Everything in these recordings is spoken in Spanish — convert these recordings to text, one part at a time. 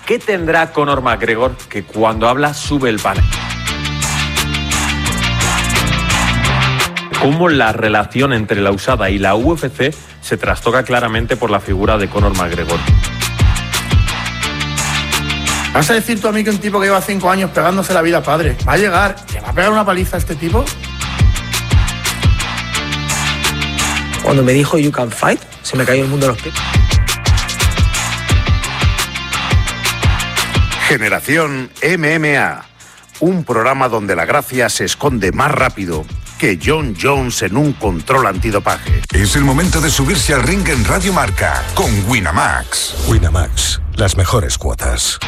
¿Qué tendrá Conor McGregor que cuando habla sube el pan? Cómo la relación entre la USADA y la UFC se trastoca claramente por la figura de Conor McGregor. ¿Vas a decir tú a mí que un tipo que lleva 5 años pegándose la vida padre va a llegar, le va a pegar una paliza a este tipo? Cuando me dijo "You can fight", se me cayó el mundo a los pies. Generación MMA, un programa donde la gracia se esconde más rápido que John Jones en un control antidopaje. Es el momento de subirse al ring en Radio Marca con Winamax. Winamax, las mejores cuotas.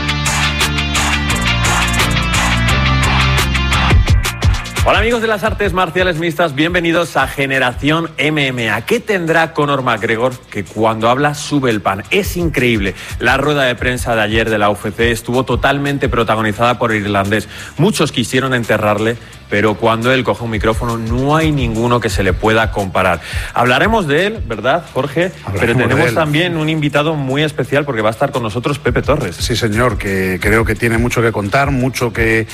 Hola amigos de las artes marciales mixtas, bienvenidos a Generación MMA. ¿Qué tendrá Conor McGregor que cuando habla sube el pan? Es increíble. La rueda de prensa de ayer de la UFC estuvo totalmente protagonizada por el irlandés. Muchos quisieron enterrarle, pero cuando él coge un micrófono no hay ninguno que se le pueda comparar. Hablaremos de él, ¿verdad, Jorge? Pero tenemos también un invitado muy especial porque va a estar con nosotros Pepe Torres. Sí, señor, que creo que tiene mucho que contar, mucho que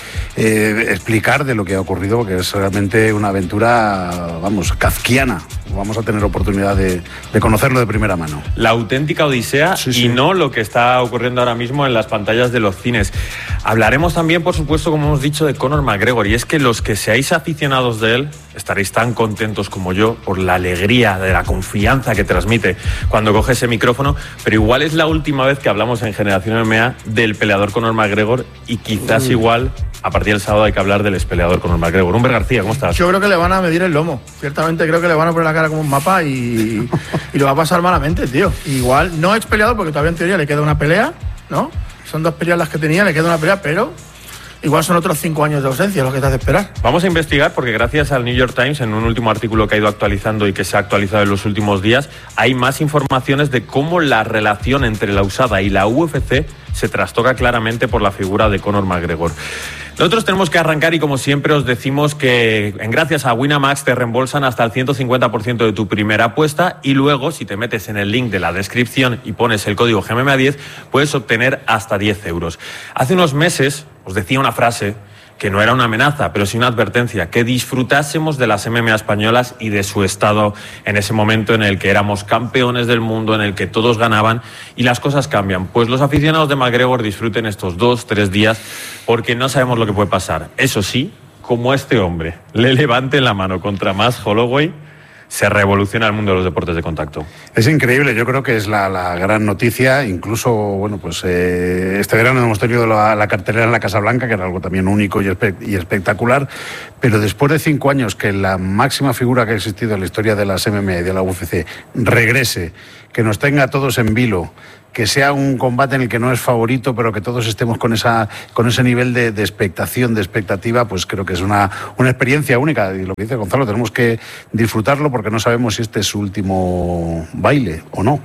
explicar de lo que ha ocurrido, que es realmente una aventura, vamos, kafkiana. Vamos a tener oportunidad de conocerlo de primera mano. La auténtica odisea, sí. Y no lo que está ocurriendo ahora mismo en las pantallas de los cines. Hablaremos también, por supuesto, como hemos dicho, de Conor McGregor, y es que los que seáis aficionados de él estaréis tan contentos como yo por la alegría, de la confianza que transmite cuando coge ese micrófono, pero igual es la última vez que hablamos en Generación MMA del peleador Conor McGregor y quizás igual a partir del sábado hay que hablar del expeleador Conor McGregor. Humber García, ¿cómo estás? Yo creo que le van a medir el lomo. Ciertamente creo que le van a poner la cara como un mapa y lo va a pasar malamente, tío. Igual no expeleador porque todavía en teoría le queda una pelea, ¿no? Son 2 peleas las que tenía, le queda una pelea, pero igual son otros 5 años de ausencia lo que te hace esperar. Vamos a investigar porque gracias al New York Times, en un último artículo que ha ido actualizando y que se ha actualizado en los últimos días, hay más informaciones de cómo la relación entre la USADA y la UFC se trastoca claramente por la figura de Conor McGregor. Nosotros tenemos que arrancar y como siempre os decimos que gracias a Winamax te reembolsan hasta el 150% de tu primera apuesta y luego si te metes en el link de la descripción y pones el código GMMA10 puedes obtener hasta 10 euros. Hace unos meses os decía una frase que no era una amenaza, pero sí una advertencia, que disfrutásemos de las MMA españolas y de su estado en ese momento en el que éramos campeones del mundo, en el que todos ganaban y las cosas cambian. Pues los aficionados de McGregor disfruten estos 2-3 días porque no sabemos lo que puede pasar. Eso sí, como este hombre le levante la mano contra Max Holloway, se revoluciona el mundo de los deportes de contacto. Es increíble, yo creo que es la gran noticia. Incluso, bueno, pues este verano hemos tenido la cartelera en la Casa Blanca, que era algo también único y espectacular, pero después de 5 años que la máxima figura que ha existido en la historia de las MMA y de la UFC regrese, que nos tenga a todos en vilo, que sea un combate en el que no es favorito, pero que todos estemos con ese nivel de expectación, de expectativa, pues creo que es una experiencia única. Y lo que dice Gonzalo, tenemos que disfrutarlo porque no sabemos si este es su último baile o no.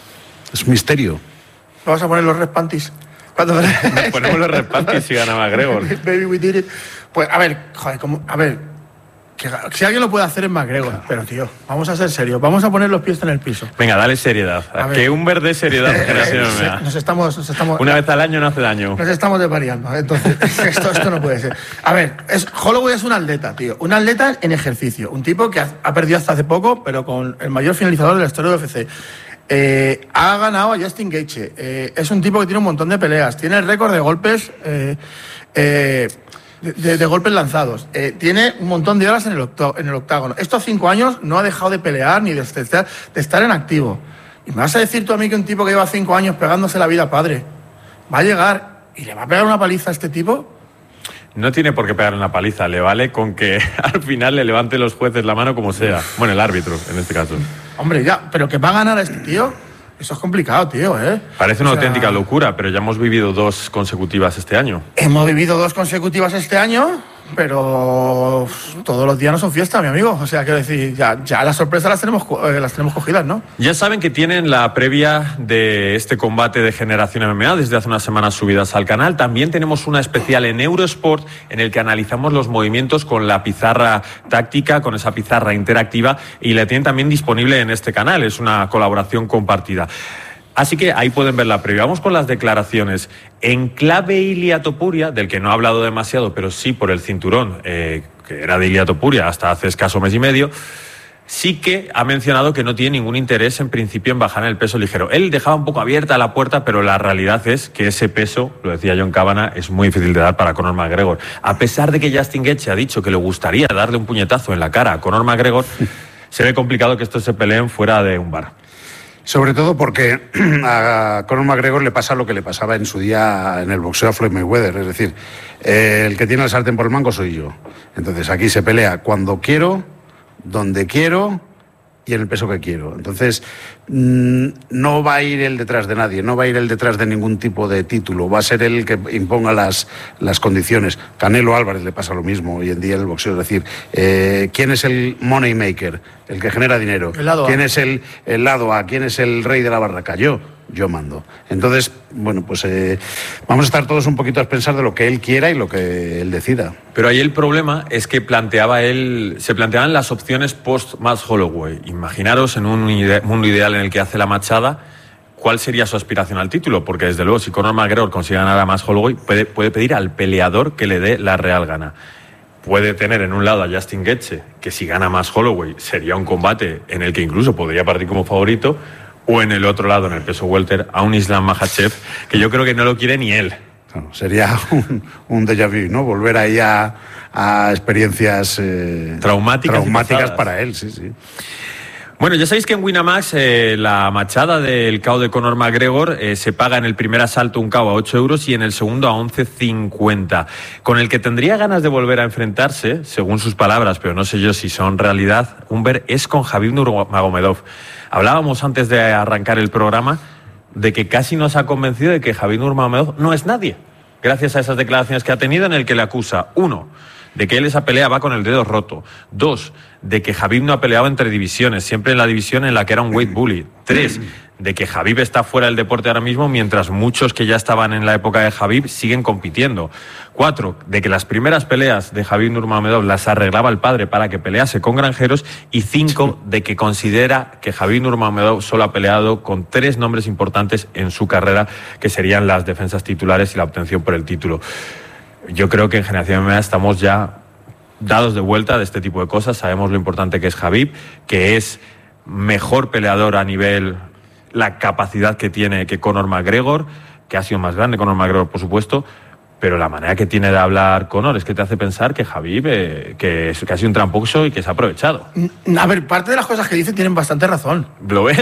Es un misterio. ¿Vamos a poner los red panties? Nos ponemos los red panties si gana McGregor. Baby, we did it. Pues, a ver, joder, que si alguien lo puede hacer es McGregor, pero tío, vamos a ser serios, vamos a poner los pies en el piso. Venga, dale seriedad, que un verde seriedad. Nos estamos una vez al año no hace daño. Nos estamos desvariando, entonces esto no puede ser. A ver, Holloway es un atleta, tío, un atleta en ejercicio, un tipo que ha perdido hasta hace poco, pero con el mayor finalizador de la historia de UFC. Ha ganado a Justin Gaethje, es un tipo que tiene un montón de peleas, tiene el récord de golpes de golpes lanzados, tiene un montón de horas en el octágono. Estos 5 años no ha dejado de pelear ni de estar en activo. Y me vas a decir tú a mí que un tipo que lleva 5 años pegándose la vida padre va a llegar y le va a pegar una paliza a este tipo. No tiene por qué pegar una paliza, le vale con que al final le levanten los jueces la mano como sea. Bueno, el árbitro en este caso. Hombre, ya, pero que va a ganar a este tío, eso es complicado, tío, ¿eh? Parece una auténtica locura, pero ya hemos vivido 2 consecutivas este año. Hemos vivido 2 consecutivas este año, pero todos los días no son fiesta, mi amigo. O sea, quiero decir, ya las sorpresas las tenemos cogidas, ¿no? Ya saben que tienen la previa de este combate de Generación MMA desde hace unas semanas subidas al canal. También tenemos una especial en Eurosport en el que analizamos los movimientos con la pizarra táctica, con esa pizarra interactiva, y la tienen también disponible en este canal. Es una colaboración compartida. Así que ahí pueden verla, pero vamos con las declaraciones. En clave Ilia Topuria, del que no ha hablado demasiado, pero sí por el cinturón, que era de Ilia Topuria hasta hace escaso mes y medio, sí que ha mencionado que no tiene ningún interés en principio en bajar en el peso ligero. Él dejaba un poco abierta la puerta, pero la realidad es que ese peso, lo decía John Kavanagh, es muy difícil de dar para Conor McGregor. A pesar de que Justin Gaethje ha dicho que le gustaría darle un puñetazo en la cara a Conor McGregor, se ve complicado que estos se peleen fuera de un bar. Sobre todo porque a Conor McGregor le pasa lo que le pasaba en su día en el boxeo a Floyd Mayweather. Es decir, el que tiene el sartén por el mango soy yo. Entonces aquí se pelea cuando quiero, donde quiero y en el peso que quiero. Entonces no va a ir él detrás de nadie, no va a ir él detrás de ningún tipo de título, va a ser él el que imponga las condiciones. Canelo Álvarez le pasa lo mismo hoy en día en el boxeo. Es decir, ¿quién es el money maker? El que genera dinero. ¿Quién es el lado A? ¿Quién es el rey de la barraca? Yo mando. Entonces, bueno, pues vamos a estar todos un poquito a pensar de lo que él quiera y lo que él decida. Pero ahí el problema es que se planteaban las opciones post-Max Holloway. Imaginaros en un mundo ideal en el que hace la machada, ¿cuál sería su aspiración al título? Porque desde luego, si Conor McGregor consigue ganar a Max Holloway, puede pedir al peleador que le dé la real gana. Puede tener en un lado a Justin Gaethje, que si gana Max Holloway sería un combate en el que incluso podría partir como favorito, o en el otro lado, en el peso welter, a un Islam Makhachev, que yo creo que no lo quiere ni él. Bueno, sería un déjà vu, ¿no? Volver ahí a experiencias traumáticas para él, sí. Bueno, ya sabéis que en Winamax la machada del KO de Conor McGregor se paga en el primer asalto un KO a 8 euros y en el segundo a 11,50. Con el que tendría ganas de volver a enfrentarse, según sus palabras, pero no sé yo si son realidad, Humber, es con Khabib Nurmagomedov. Hablábamos antes de arrancar el programa de que casi nos ha convencido de que Khabib Nurmagomedov no es nadie, gracias a esas declaraciones que ha tenido en el que le acusa, 1, de que él esa pelea va con el dedo roto. 2, de que Khabib no ha peleado entre divisiones, siempre en la división en la que era un weight bully. 3, de que Khabib está fuera del deporte ahora mismo, mientras muchos que ya estaban en la época de Khabib siguen compitiendo. 4, de que las primeras peleas de Khabib Nurmagomedov las arreglaba el padre para que pelease con granjeros. Y 5, de que considera que Khabib Nurmagomedov solo ha peleado con 3 nombres importantes en su carrera, que serían las defensas titulares y la obtención por el título. Yo creo que en Generación MMA estamos ya dados de vuelta de este tipo de cosas. Sabemos lo importante que es Khabib, que es mejor peleador a nivel, la capacidad que tiene que Conor McGregor, que ha sido más grande Conor McGregor, por supuesto, pero la manera que tiene de hablar Conor es que te hace pensar que Khabib que ha sido un tramposo y que se ha aprovechado. A ver, parte de las cosas que dice tienen bastante razón. ¿Lo ves?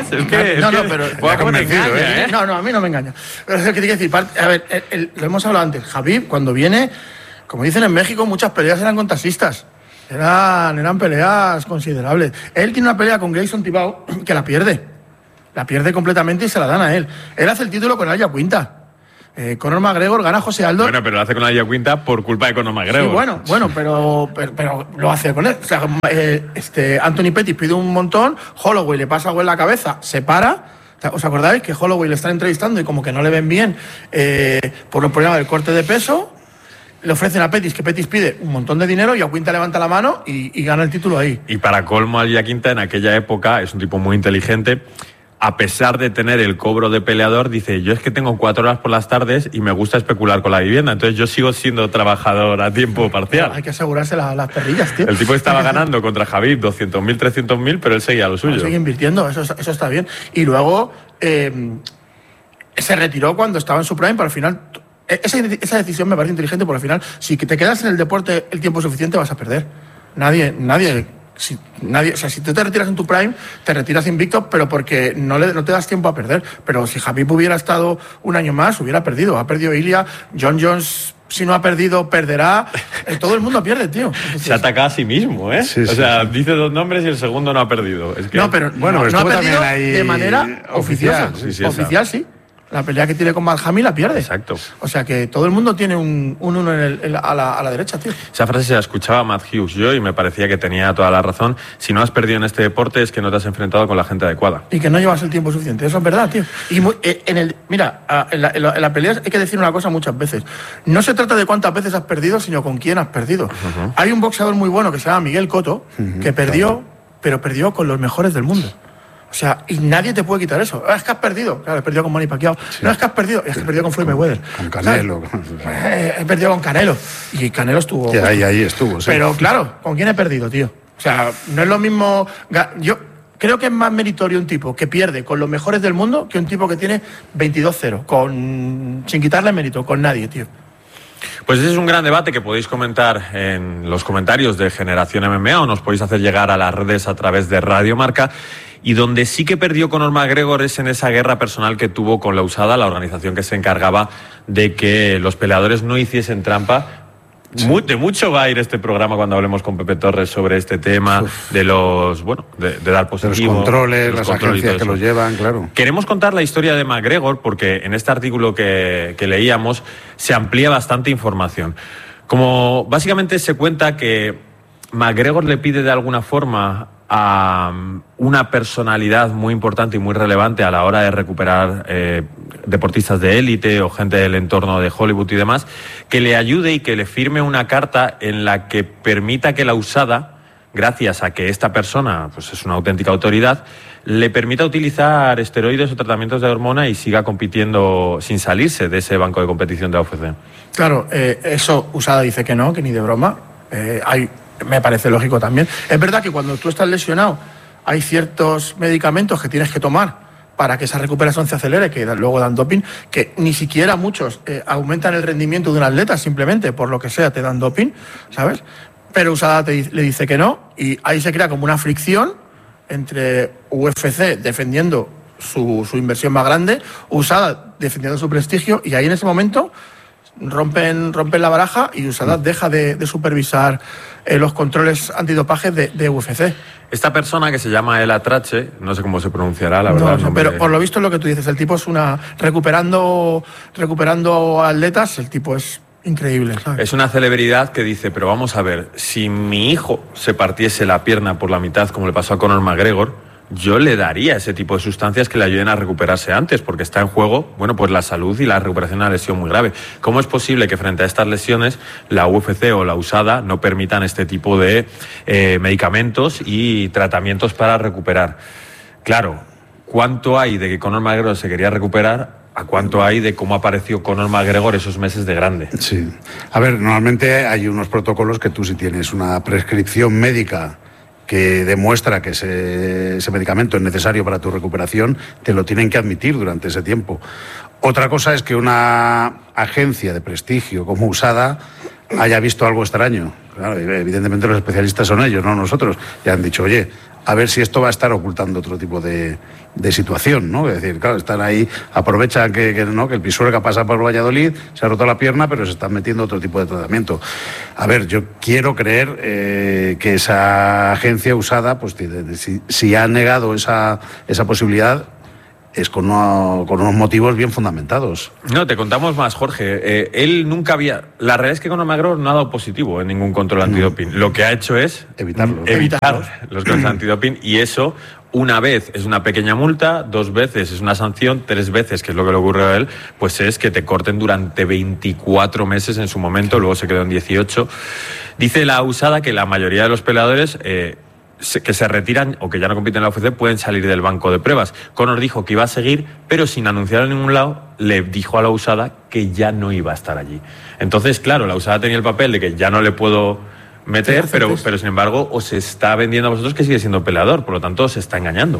No, a mí no me engaña. Pero es que tiene que decir, a ver, lo hemos hablado antes, Khabib cuando viene, como dicen en México, muchas peleas eran con taxistas. Eran peleas considerables. Él tiene una pelea con Grayson Tibau que la pierde. La pierde completamente y se la dan a él. Él hace el título con Aya Quinta. Conor McGregor gana a José Aldo. Bueno, pero lo hace con Aya Quinta por culpa de Conor McGregor. Sí, bueno, pero lo hace con él. O sea, Anthony Pettis pide un montón, Holloway le pasa algo en la cabeza, se para. ¿Os acordáis que Holloway le están entrevistando y como que no le ven bien por los problemas del corte de peso? Le ofrecen a Pettis, que Pettis pide un montón de dinero y a Quinta levanta la mano y gana el título ahí. Y para colmo, Aya Quinta en aquella época es un tipo muy inteligente. A pesar de tener el cobro de peleador, dice, yo es que tengo 4 horas por las tardes y me gusta especular con la vivienda, entonces yo sigo siendo trabajador a tiempo parcial. Hay que asegurarse las perrillas, tío. El tipo estaba ganando contra Khabib 200.000, 300.000, pero él seguía lo suyo. Sigue invirtiendo, eso está bien. Y luego se retiró cuando estaba en su prime, pero al final... Esa decisión me parece inteligente, porque al final, si te quedas en el deporte el tiempo suficiente, vas a perder. Nadie... o sea, si tú te retiras en tu prime, te retiras invicto, pero porque no te das tiempo a perder. Pero si Khabib hubiera estado un año más, hubiera perdido. Ha perdido Ilia, John Jones, si no ha perdido, perderá. Todo el mundo pierde, tío. Entonces, se ataca a sí mismo, ¿eh? Sí, dice 2 nombres y el segundo no ha perdido. Es que... No, pero bueno, no ha perdido de manera oficiosa. Oficial, sí. La pelea que tiene con Malhami la pierde. Exacto. O sea que todo el mundo tiene un 1 a la derecha, tío. Esa frase se la escuchaba a Matt Hughes yo y me parecía que tenía toda la razón. Si no has perdido en este deporte es que no te has enfrentado con la gente adecuada. Y que no llevas el tiempo suficiente. Eso es verdad, tío. Y en la pelea hay que decir una cosa muchas veces. No se trata de cuántas veces has perdido, sino con quién has perdido. Hay un boxeador muy bueno que se llama Miguel Cotto, que perdió, pero perdió con los mejores del mundo. O sea, y nadie te puede quitar eso. Es que has perdido. Claro, he perdido con Manny Pacquiao. Sí. No es que has perdido, es que he perdido con Floyd Mayweather. Con Canelo. He perdido con Canelo. Y Canelo estuvo... Sí, ahí estuvo, sí. Pero claro, ¿con quién he perdido, tío? O sea, no es lo mismo... Yo creo que es más meritorio un tipo que pierde con los mejores del mundo que un tipo que tiene 22-0, sin quitarle mérito, con nadie, tío. Pues ese es un gran debate que podéis comentar en los comentarios de Generación MMA o nos podéis hacer llegar a las redes a través de Radio Marca. Y donde sí que perdió Conor McGregor es en esa guerra personal que tuvo con la USADA, la organización que se encargaba de que los peleadores no hiciesen trampa. Sí. De mucho va a ir este programa cuando hablemos con Pepe Torres sobre este tema. Uf. De los, de dar positivo. De los controles, las agencias que los llevan, claro. Queremos contar la historia de McGregor porque en este artículo que leíamos se amplía bastante información. Como básicamente se cuenta que McGregor le pide de alguna forma a una personalidad muy importante y muy relevante a la hora de recuperar deportistas de élite o gente del entorno de Hollywood y demás, que le ayude y que le firme una carta en la que permita que la USADA, gracias a que esta persona pues es una auténtica autoridad, le permita utilizar esteroides o tratamientos de hormona y siga compitiendo sin salirse de ese banco de competición de la UFC. Claro, eso USADA dice que no, que ni de broma. Me parece lógico también. Es verdad que cuando tú estás lesionado hay ciertos medicamentos que tienes que tomar para que esa recuperación se acelere, que luego dan doping, que ni siquiera muchos aumentan el rendimiento de un atleta, simplemente por lo que sea te dan doping, ¿sabes? Pero USADA le dice que no y ahí se crea como una fricción entre UFC defendiendo su inversión más grande, USADA defendiendo su prestigio y ahí en ese momento rompen la baraja y USADA deja de supervisar los controles antidopaje de UFC. Esta persona que se llama El Atrache, no sé cómo se pronunciará, la verdad. No, pero por lo visto es lo que tú dices, el tipo es recuperando atletas, el tipo es increíble, ¿sabes? Es una celebridad que dice, pero vamos a ver, si mi hijo se partiese la pierna por la mitad, como le pasó a Conor McGregor, yo le daría ese tipo de sustancias que le ayuden a recuperarse antes, porque está en juego, pues la salud y la recuperación de una lesión muy grave. ¿Cómo es posible que frente a estas lesiones la UFC o la USADA no permitan este tipo de medicamentos y tratamientos para recuperar? Claro, ¿cuánto hay de que Conor McGregor se quería recuperar a cuánto hay de cómo apareció Conor McGregor esos meses de grande? Sí. A ver, normalmente hay unos protocolos que tú, si tienes una prescripción médica que demuestra que ese medicamento es necesario para tu recuperación, te lo tienen que admitir durante ese tiempo. Otra cosa es que una agencia de prestigio como USADA haya visto algo extraño. Claro, evidentemente los especialistas son ellos, no nosotros. Ya han dicho, oye, a ver si esto va a estar ocultando otro tipo de situación, ¿no? Es decir, claro, están ahí, aprovechan que el Pisuerga pasa por Valladolid, se ha roto la pierna, pero se están metiendo otro tipo de tratamiento. A ver, yo quiero creer que esa agencia USADA, pues si ha negado esa posibilidad, es con unos motivos bien fundamentados. No, te contamos más, Jorge. Él nunca había... La realidad es que Conor McGregor no ha dado positivo en ningún control antidoping. Lo que ha hecho es evitar los controles antidoping, y eso, una vez es una pequeña multa, 2 veces es una sanción, 3 veces, que es lo que le ocurre a él, pues es que te corten durante 24 meses en su momento, luego se quedó en 18. Dice la USADA que la mayoría de los peleadores... que se retiran o que ya no compiten en la UFC pueden salir del banco de pruebas. Conor dijo que iba a seguir, pero sin anunciar en ningún lado, le dijo a la USADA que ya no iba a estar allí. Entonces, claro, la USADA tenía el papel de que ya no le puedo meter, pero sin embargo os está vendiendo a vosotros que sigue siendo peleador, por lo tanto os está engañando.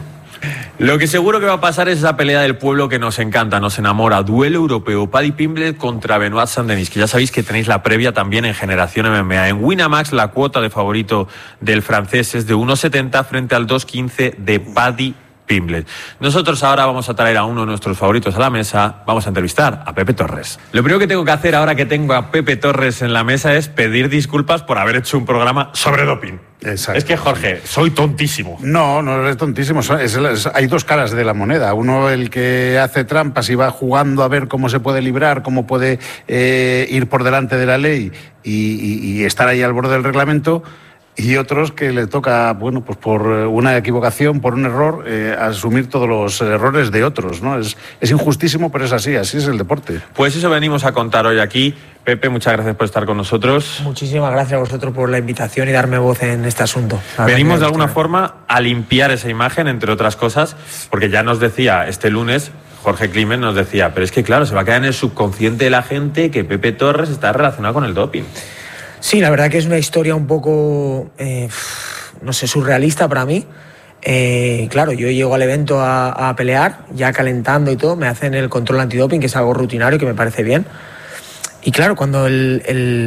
Lo que seguro que va a pasar es esa pelea del pueblo que nos encanta, nos enamora. Duelo europeo, Paddy Pimblett contra Benoit Saint-Denis, que ya sabéis que tenéis la previa también en Generación MMA. En Winamax la cuota de favorito del francés es de 1,70 frente al 2,15 de Paddy Pimblett. Nosotros ahora vamos a traer a uno de nuestros favoritos a la mesa, vamos a entrevistar a Pepe Torres. Lo primero que tengo que hacer ahora que tengo a Pepe Torres en la mesa es pedir disculpas por haber hecho un programa sobre doping. Exacto. Es que, Jorge, soy tontísimo. No eres tontísimo. Hay 2 caras de la moneda. Uno, el que hace trampas y va jugando a ver cómo se puede librar, cómo puede ir por delante de la ley y estar ahí al borde del reglamento. y otros que le toca, bueno, pues por una equivocación, por un error, asumir todos los errores de otros, ¿no? Es injustísimo, pero es así es el deporte. Pues eso venimos a contar hoy aquí. Pepe, muchas gracias por estar con nosotros. Muchísimas gracias a vosotros por la invitación y darme voz en este asunto. Venimos de alguna forma a limpiar esa imagen, entre otras cosas, porque ya nos decía este lunes, Jorge Climent nos decía, pero es que claro, se va a quedar en el subconsciente de la gente que Pepe Torres está relacionado con el doping. Sí, la verdad que es una historia un poco, no sé, surrealista para mí. Claro, yo llego al evento a pelear, ya calentando y todo, me hacen el control antidoping, que es algo rutinario, que me parece bien. Y claro, cuando el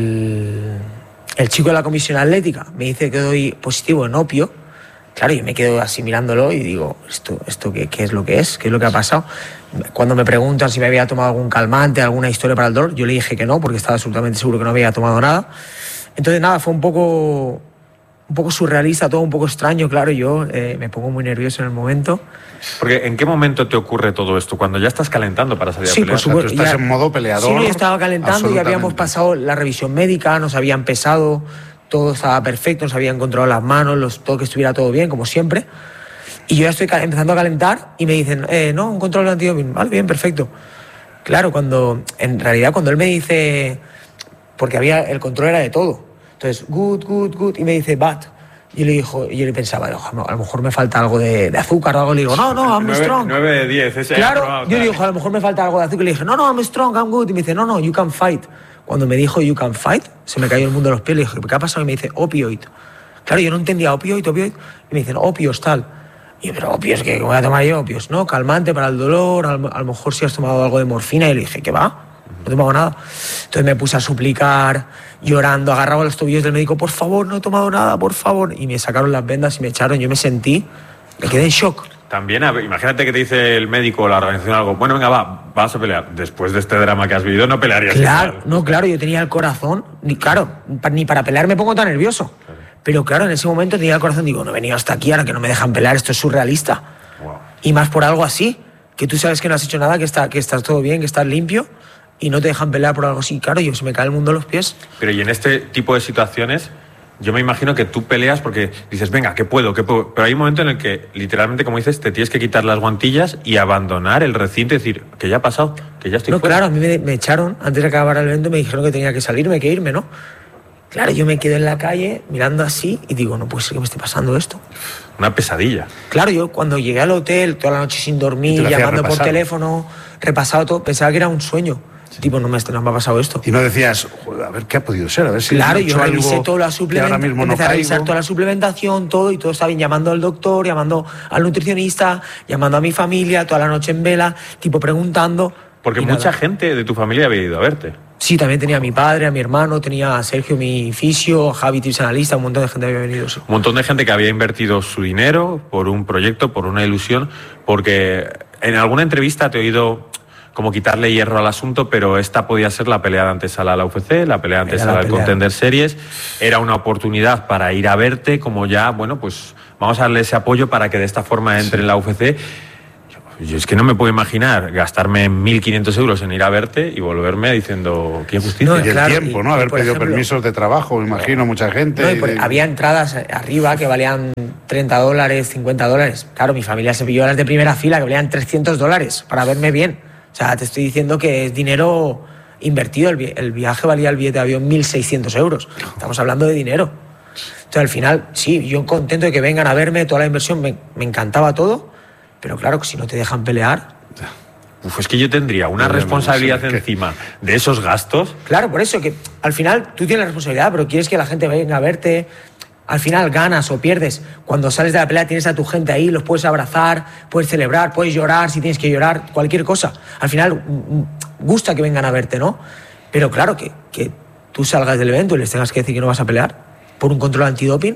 chico de la comisión atlética me dice que doy positivo en opio, claro, yo me quedo así mirándolo y digo, ¿esto qué es lo que es? ¿Qué es lo que ha pasado? Cuando me preguntan si me había tomado algún calmante, alguna historia para el dolor, yo le dije que no, porque estaba absolutamente seguro que no había tomado nada. Entonces, nada, fue un poco surrealista, todo un poco extraño, claro, yo me pongo muy nervioso en el momento. Porque ¿en qué momento te ocurre todo esto? Cuando ya estás calentando para salir a pelear. Por supuesto, o sea, tú estás en modo peleador. Sí, yo estaba calentando y habíamos pasado la revisión médica, nos habían pesado, todo estaba perfecto, nos habían controlado las manos, todo que estuviera todo bien, como siempre. Y yo ya estoy empezando a calentar y me dicen, no, un control antidoping. Vale, bien, perfecto. Claro, en realidad cuando él me dice, porque el control era de todo. Entonces, good, y me dice, bad. Y yo le pensaba, a lo mejor me falta algo de azúcar o algo. Le digo, no, I'm strong. 9 de 10, ese. Claro, yo digo, a lo mejor me falta algo de azúcar. Y le dije, no, I'm strong, I'm good. Y me dice, no, you can fight. Cuando me dijo you can fight, se me cayó el mundo de los pies. Le dije, ¿qué ha pasado? Y me dice, opioid. Claro, yo no entendía opioid. Y me dicen, opios, tal. Y yo, pero opios, ¿qué voy a tomar yo? Opios, no, calmante para el dolor. A lo mejor si has tomado algo de morfina. Y le dije, ¿qué va? No he tomado nada. Entonces me puse a suplicar, llorando, agarraba los tobillos del médico, por favor, no he tomado nada, por favor. Y me sacaron las vendas y me echaron. Yo me quedé en shock. También, imagínate que te dice el médico o la organización algo, bueno, venga, vas a pelear. Después de este drama que has vivido, no pelearías. Claro, yo tenía el corazón, ni para pelear me pongo tan nervioso. Claro. Pero claro, en ese momento tenía el corazón, digo, no he venido hasta aquí, ahora que no me dejan pelear, esto es surrealista. Wow. Y más por algo así, que tú sabes que no has hecho nada, que estás todo bien, que estás limpio, y no te dejan pelear por algo así. Claro, se me cae el mundo a los pies. Pero y en este tipo de situaciones, yo me imagino que tú peleas porque dices, venga, que puedo. Pero hay un momento en el que, literalmente, como dices, te tienes que quitar las guantillas y abandonar el recinto y decir, que ya ha pasado, que ya estoy fuera. Claro, a mí me echaron, antes de acabar el evento me dijeron que tenía que salirme, que irme, ¿no? Claro, yo me quedé en la calle mirando así y digo, no puede ser que me esté pasando esto. Una pesadilla. Claro, yo cuando llegué al hotel, toda la noche sin dormir, llamando por teléfono, repasado todo, pensaba que era un sueño. Sí. Tipo, no me ha pasado esto. Y no decías, a ver qué ha podido ser, a ver si... Claro, yo revisé toda la suplementación, empecé a revisar toda la suplementación, todo, y todo estaba bien, llamando al doctor, llamando al nutricionista, llamando a mi familia, toda la noche en vela, tipo preguntando... Porque mucha gente de tu familia había ido a verte. Sí, también tenía a mi padre, a mi hermano, tenía a Sergio, mi fisio, Javi, tips analista, un montón de gente había venido. Sí. Un montón de gente que había invertido su dinero por un proyecto, por una ilusión, porque en alguna entrevista te he oído como quitarle hierro al asunto, pero esta podía ser la pelea de antesala a la UFC, la pelea de antesala al Contender Series. Era una oportunidad para ir a verte, como ya, bueno, pues vamos a darle ese apoyo para que de esta forma entre en la UFC. Yo es que no me puedo imaginar gastarme 1.500 euros en ir a verte y volverme diciendo qué injusticia. No, y el tiempo, ¿no? Haber pedido permisos de trabajo, me imagino, mucha gente. Había entradas arriba que valían $30, $50. Claro, mi familia se pilló las de primera fila que valían $300 para verme bien. O sea, te estoy diciendo que es dinero invertido. El viaje valía el billete de avión 1.600 euros. Estamos hablando de dinero. Entonces, al final, sí, yo contento de que vengan a verme, toda la inversión, me encantaba todo. Pero claro, que si no te dejan pelear... Es que yo tendría una responsabilidad encima de esos gastos. Claro, por eso que al final tú tienes la responsabilidad, pero quieres que la gente venga a verte. Al final ganas o pierdes. Cuando sales de la pelea tienes a tu gente ahí, los puedes abrazar, puedes celebrar, puedes llorar si tienes que llorar, cualquier cosa. Al final gusta que vengan a verte, ¿no? Pero claro, que tú salgas del evento y les tengas que decir que no vas a pelear por un control antidoping,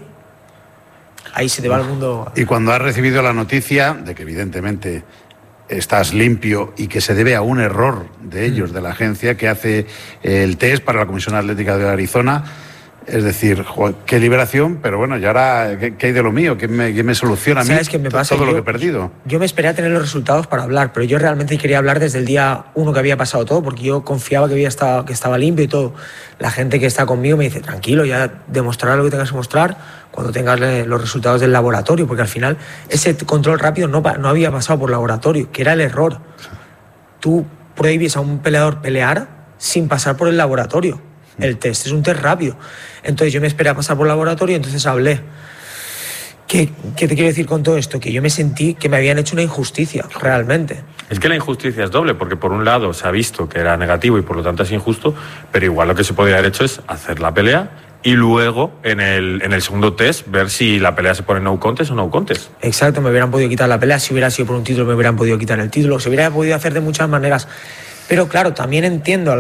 ahí se te va el mundo. Y cuando has recibido la noticia de que evidentemente estás limpio y que se debe a un error de ellos, de la agencia que hace el test para la Comisión Atlética de Arizona, Es decir, joder, qué liberación, pero bueno, ¿y ahora qué hay de lo mío? ¿Quién me soluciona a mí ¿Sabes qué me pasa? todo lo que he perdido? Yo me esperé a tener los resultados para hablar, pero yo realmente quería hablar desde el día 1 que había pasado todo, porque yo confiaba que estaba limpio y todo. La gente que está conmigo me dice, tranquilo, ya demostrarás lo que tengas que mostrar cuando tengas los resultados del laboratorio, porque al final ese control rápido no había pasado por laboratorio, que era el error. Tú prohíbes a un peleador pelear sin pasar por el laboratorio. El test es un test rápido. Entonces yo me esperé a pasar por el laboratorio y entonces hablé. ¿Qué te quiero decir con todo esto? Que yo me sentí que me habían hecho una injusticia, realmente. Es que la injusticia es doble, porque por un lado se ha visto que era negativo y por lo tanto es injusto, pero igual lo que se podría haber hecho es hacer la pelea y luego en el segundo test ver si la pelea se pone no contest o no contest. Exacto, me hubieran podido quitar la pelea. Si hubiera sido por un título me hubieran podido quitar el título. Se hubiera podido hacer de muchas maneras. Pero claro, también entiendo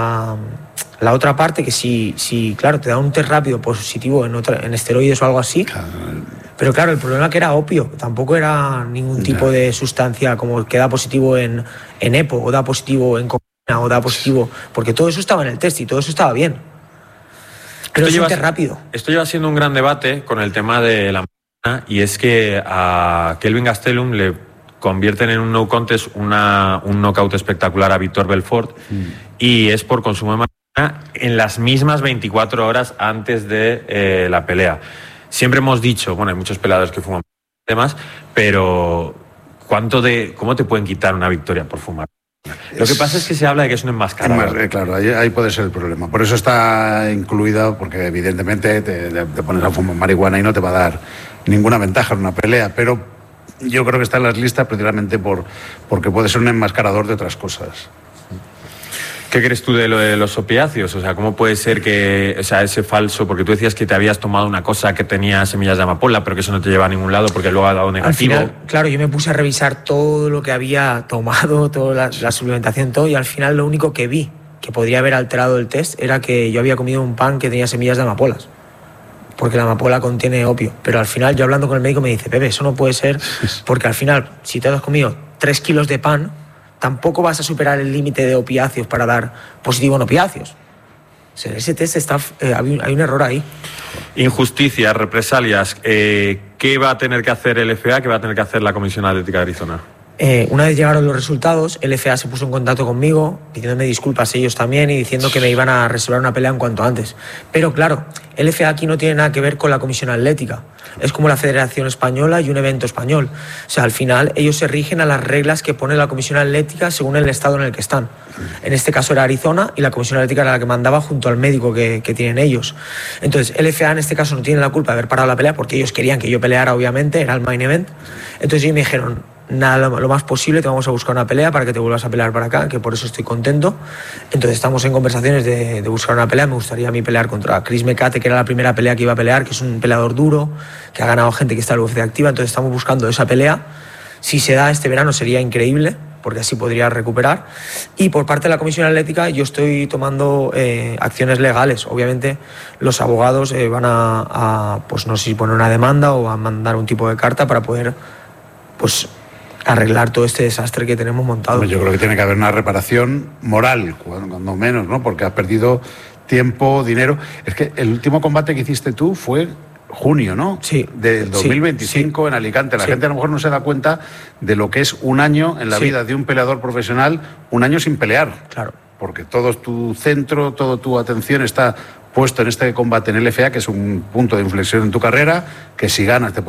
la otra parte, que si claro, te da un test rápido positivo en esteroides o algo así. Claro. Pero claro, el problema que era opio, tampoco era ningún tipo de sustancia como que da positivo en EPO, o da positivo en cocaína, o da positivo, porque todo eso estaba en el test y todo eso estaba bien. Pero es un test rápido. Esto lleva siendo un gran debate con el tema de la marihuana, y es que a Kelvin Gastelum le convierten en un no contest un knockout espectacular a Víctor Belfort, y es por consumo de marihuana en las mismas 24 horas antes de la pelea. Siempre hemos dicho, bueno, hay muchos peleadores que fuman y demás, pero ¿cómo te pueden quitar una victoria por fumar? Lo que pasa es que se habla de que es un enmascarado. Claro, ahí puede ser el problema. Por eso está incluida, porque evidentemente te pones a fumar marihuana y no te va a dar ninguna ventaja en una pelea, pero yo creo que está en las listas precisamente porque puede ser un enmascarador de otras cosas. ¿Qué crees tú de lo de los opiáceos? O sea, ¿cómo puede ser que, o sea, ese falso, porque tú decías que te habías tomado una cosa que tenía semillas de amapola, pero que eso no te lleva a ningún lado porque luego ha dado negativo? Al final, claro, yo me puse a revisar todo lo que había tomado, toda la suplementación, todo, y al final lo único que vi que podría haber alterado el test era que yo había comido un pan que tenía semillas de amapolas, porque la amapola contiene opio. Pero al final, yo hablando con el médico me dice, Pepe, eso no puede ser, porque al final, si te has comido 3 kilos de pan, tampoco vas a superar el límite de opiáceos para dar positivo en opiáceos. O sea, ese test hay un error ahí. Injusticias, represalias. ¿Qué va a tener que hacer el FA? ¿Qué va a tener que hacer la Comisión Atlética de Arizona? Una vez llegaron los resultados, el FA se puso en contacto conmigo, pidiéndome disculpas ellos también y diciendo que me iban a reservar una pelea en cuanto antes. Pero claro, el FA aquí no tiene nada que ver con la Comisión Atlética. Es como la Federación Española y un evento español. O sea, al final ellos se rigen a las reglas que pone la Comisión Atlética según el estado en el que están. En este caso era Arizona y la Comisión Atlética era la que mandaba junto al médico que tienen ellos. Entonces, el FA en este caso no tiene la culpa de haber parado la pelea porque ellos querían que yo peleara, obviamente, era el main event. Entonces ellos me dijeron, nada, lo más posible, te vamos a buscar una pelea para que te vuelvas a pelear para acá, que por eso estoy contento. Entonces estamos en conversaciones de buscar una pelea. Me gustaría a mí pelear contra Chris Mecate, que era la primera pelea que iba a pelear, que es un peleador duro, que ha ganado gente que está en la UFC activa. Entonces estamos buscando esa pelea. Si se da este verano sería increíble, porque así podría recuperar. Y por parte de la Comisión Atlética yo estoy tomando acciones legales. Obviamente los abogados van a pues no sé si poner una demanda o a mandar un tipo de carta para poder pues arreglar todo este desastre que tenemos montado. Yo creo que tiene que haber una reparación moral, cuando menos, ¿no? Porque has perdido tiempo, dinero. Es que el último combate que hiciste tú fue junio, ¿no? Sí. Del 2025 en Alicante. La gente a lo mejor no se da cuenta de lo que es un año en la vida de un peleador profesional, un año sin pelear. Claro. Porque todo tu centro, toda tu atención está puesto en este combate en el FA, que es un punto de inflexión en tu carrera, que si ganas te puede